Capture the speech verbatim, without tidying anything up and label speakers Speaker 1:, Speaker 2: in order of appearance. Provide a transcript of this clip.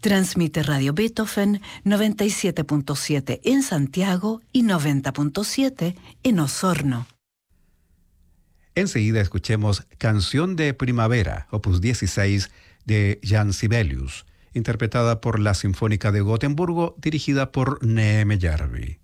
Speaker 1: Transmite Radio Beethoven noventa y siete punto siete en Santiago y noventa punto siete en Osorno.
Speaker 2: Enseguida escuchemos Canción de Primavera, opus dieciséis, de Jan Sibelius, interpretada por la Sinfónica de Gotemburgo, dirigida por Neeme Järvi.